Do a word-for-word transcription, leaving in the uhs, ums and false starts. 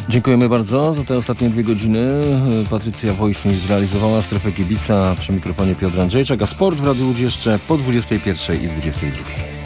Dziękujemy bardzo za te ostatnie dwie godziny. Patrycja Wojszuń zrealizowała Strefę Kibica, przy mikrofonie Piotr Andrzejczak, a sport w Radiu Łódź jeszcze po dwudziestej pierwszej i dwudziestej drugiej.